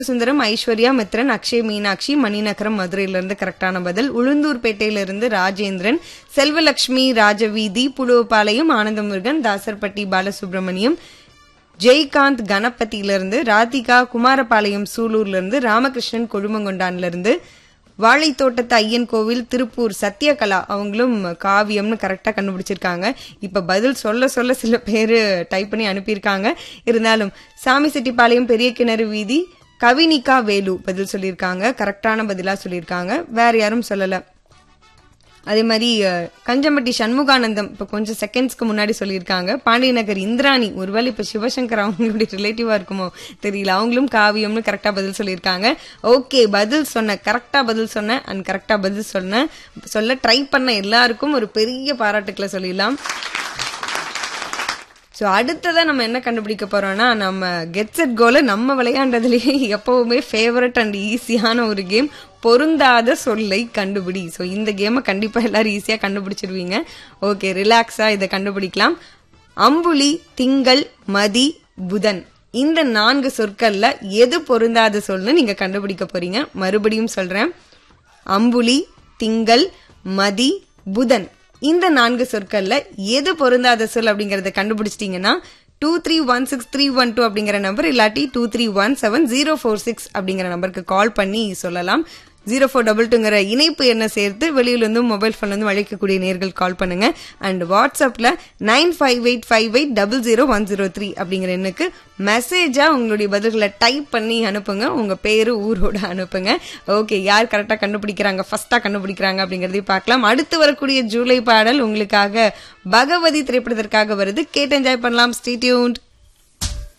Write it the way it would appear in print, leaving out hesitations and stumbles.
சுந்தரம், ஐஸ்வர்யா, மித்ரன், அக்ஷய், மீனாட்சி, மணிநகரம் மதுரையிலிருந்து கரெக்டான பதில். உளுந்தூர்பேட்டையிலிருந்து ராஜேந்திரன், செல்வலட்சுமி, ராஜவீதி, புலுவபாளையம், ஆனந்தமுருகன், தாசர்பட்டி பாலசுப்ரமணியம், ஜெய்காந்த் கணபதியிலிருந்து, ராதிகா குமாரபாளையம் சூலூர்ல இருந்து, ராமகிருஷ்ணன் கொழுமங்கொண்டான்ல இருந்து, வாழைத்தோட்டத்து ஐயன் கோவில் திருப்பூர் சத்யகலா அவங்களும் காவியம்னு கரெக்டா கண்டுபிடிச்சிருக்காங்க. இப்ப பதில் சொல்ல சொல்ல சில பேரு டைப் பண்ணி அனுப்பியிருக்காங்க. இருந்தாலும் சாமிசெட்டிப்பாளையம் பெரிய கிணறு வீதி கவினிகா வேலு பதில் சொல்லியிருக்காங்க. கரெக்டான பதிலா சொல்லியிருக்காங்க. வேற யாரும் சொல்லல. அதே மாதிரி கஞ்சம்பட்டி சண்முகானந்தம் இப்ப கொஞ்சம் செகண்ட்ஸ்க்கு முன்னாடி சொல்லியிருக்காங்க. பாண்டியநகர் இந்திராணி, ஒருவேளை இப்ப சிவசங்கர் அவங்களுடைய ரிலேட்டிவா இருக்குமோ தெரியல, அவங்களும் காவியம்னு கரெக்டா பதில் சொல்லியிருக்காங்க. ஓகே, கரெக்டா பதில் சொன்ன அண்ட் கரெக்டா பதில் சொல்ல ட்ரை பண்ண எல்லாருக்கும் ஒரு பெரிய பாராட்டுக்களை சொல்லிடலாம். ஸோ அடுத்ததான் நம்ம என்ன கண்டுபிடிக்க போறோம்னா, நம்ம கெட் செட் கோல நம்ம விளையாண்டதுலேயே எப்பவுமே ஃபேவரட் அண்ட் ஈஸியான ஒரு கேம், பொருந்தாத சொல்லை கண்டுபிடி. ஸோ இந்த கேமை கண்டிப்பா எல்லாரும் ஈஸியா கண்டுபிடிச்சிருவீங்க. ஓகே, ரிலாக்ஸா இதை கண்டுபிடிக்கலாம். அம்புலி, திங்கள், மதி, புதன் இந்த 4 சொற்கள்ல எது பொருந்தாத சொல்னு நீங்க கண்டுபிடிக்க போறீங்க. மறுபடியும் சொல்றேன். அம்புலி, திங்கள், மதி, புதன் இந்த 4 சொற்கள்ல எது பொருந்தாத சொல் அப்படிங்கறத கண்டுபிடிச்சிட்டீங்கன்னா 231631 அப்படிங்கிற நம்பர் இல்லாட்டி 23170446 அப்படிங்கிற நம்பருக்கு கால் பண்ணி சொல்லலாம். 0422ங்கிற இணைப்பு என்ன சேர்த்து வெளியிலிருந்து மொபைல் போன்ல இருந்து அழைக்கக்கூடிய நேர்கள் கால் பண்ணுங்க. அண்ட் வாட்ஸ்அப்ல 9585800103 அப்படிங்கிற எண்ணுக்கு மெசேஜா உங்களுடைய பதில்களை டைப் பண்ணி அனுப்புங்க. உங்க பேரு ஊரோட அனுப்புங்க. ஓகே, யார் கரெக்டா கண்டுபிடிக்கிறாங்க, ஃபர்ஸ்டா கண்டுபிடிக்கிறாங்க அப்படிங்கறதையும் பார்க்கலாம். அடுத்து வரக்கூடிய ஜூலை பாடல் உங்களுக்காக பகவதி திரைப்படத்திற்காக வருது. கேட்டு என்ஜாய் பண்ணலாம். Stay tuned.